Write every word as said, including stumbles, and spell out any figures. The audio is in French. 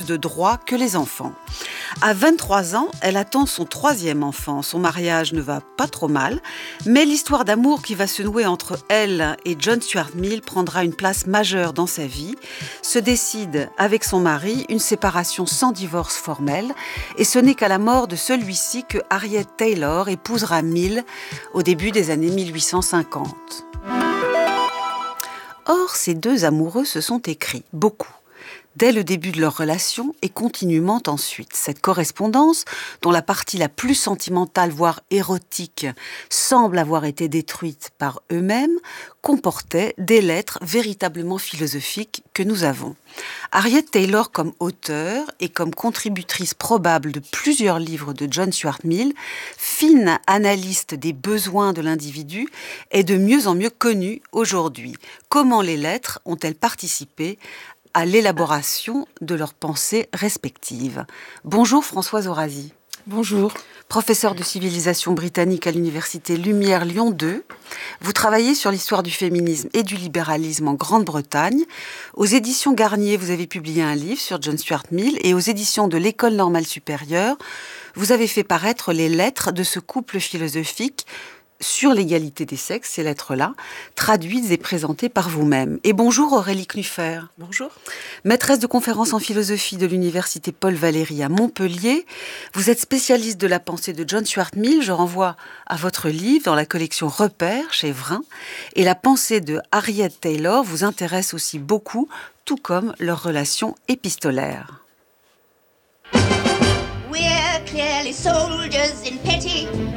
de droits que les enfants. À vingt-trois ans, elle attend son troisième enfant. Son mariage ne va pas trop mal, mais l'histoire d'amour qui va se nouer entre elle et John Stuart Mill prendra une place majeure dans sa vie. Se décide avec son mari une séparation sans divorce formel, et ce n'est qu'à la mort de celui-ci que Harriet Taylor épousera Mill au début des années mille huit cent cinquante. Or, ces deux amoureux se sont écrits beaucoup, dès le début de leur relation et continuellement ensuite. Cette correspondance, dont la partie la plus sentimentale, voire érotique, semble avoir été détruite par eux-mêmes, comportait des lettres véritablement philosophiques que nous avons. Harriet Taylor, comme auteure et comme contributrice probable de plusieurs livres de John Stuart Mill, fine analyste des besoins de l'individu, est de mieux en mieux connue aujourd'hui. Comment les lettres ont-elles participé à l'élaboration de leurs pensées respectives? Bonjour Françoise Orazi. Bonjour. Professeure de civilisation britannique à l'université Lumière Lyon deux, vous travaillez sur l'histoire du féminisme et du libéralisme en Grande-Bretagne. Aux éditions Garnier, vous avez publié un livre sur John Stuart Mill, et aux éditions de l'École normale supérieure, vous avez fait paraître les lettres de ce couple philosophique sur l'égalité des sexes, ces lettres-là, traduites et présentées par vous-même. Et bonjour Aurélie Knuffer. Bonjour. Maîtresse de conférences en philosophie de l'université Paul Valéry à Montpellier. Vous êtes spécialiste de la pensée de John Stuart Mill. Je renvoie à votre livre dans la collection Repères chez Vrin. Et la pensée de Harriet Taylor vous intéresse aussi beaucoup, tout comme leur relation épistolaire. We're clearly soldiers in petty